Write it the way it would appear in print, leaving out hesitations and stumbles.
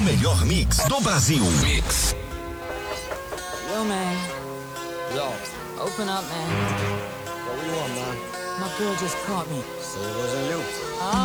melhor mix do Brasil. Mix. Yo, man. Yo. Open up, man. What you want, man? My girl just caught me. So it wasn't you.